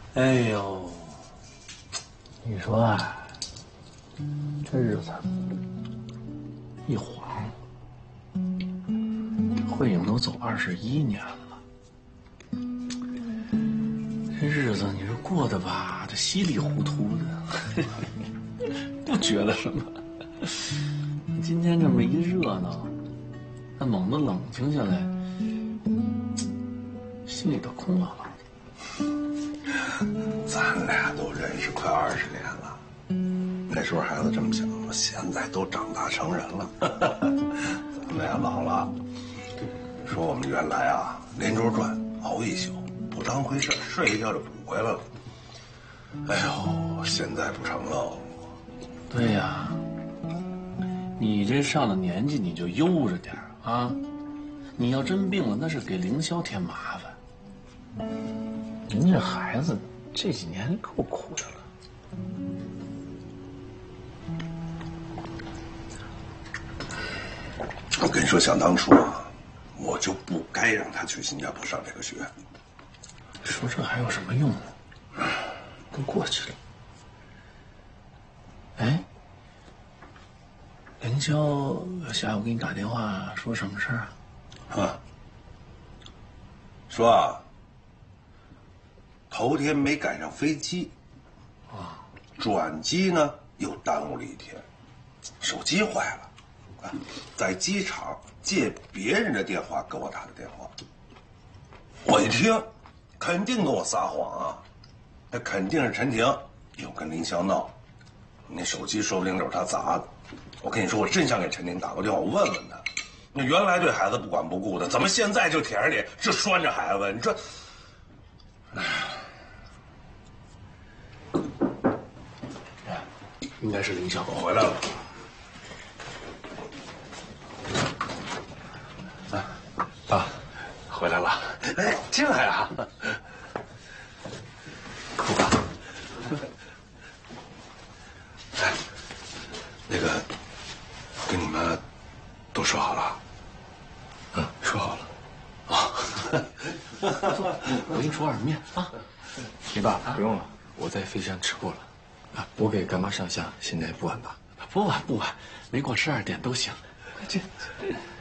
哎呦， 你说啊，这日子一晃，慧影都走21年了。这日子你说过得吧，这稀里糊涂的，不觉得什么。今天这么一热闹，那猛地冷静下来，心里头空落落的。 咱俩都认识快20年了，那时候孩子这么小，现在都长大成人了，咱们俩老了。说我们原来啊，连轴转，熬一宿，不当回事，睡一觉就补回来了。哎呦，现在不成喽。 对呀，你这上了年纪，你就悠着点啊！你要真病了，那是给凌霄添麻烦。您这孩子这几年够苦的了。 我跟你说，想当初啊，我就不该让他去新加坡上这个学。 说这还有什么用呢？都过去了。哎，凌霄下午给你打电话说什么事儿啊？ 啊，说啊，头天没赶上飞机，转机呢又耽误了1天，手机坏了，啊，在机场借别人的电话给我打的电话。我一听，肯定跟我撒谎啊，那肯定是陈婷又跟凌霄闹，那手机说不定就是他砸的。我跟你说，我真想给陈婷打个电话，我问问他，你原来对孩子不管不顾的，怎么现在就铁着脸就拴着孩子？你说，哎， 应该是凌霄我回来了。 爸，回来了。 哎，进来啊！ 哭吧。 哎，那个，跟你妈都说好了。 嗯，说好了。我给你煮碗面啊。 你爸不用了，我在飞山吃过了。啊，我给干妈上香，现在不晚吧？ 不晚不晚，没过12点都行。快进。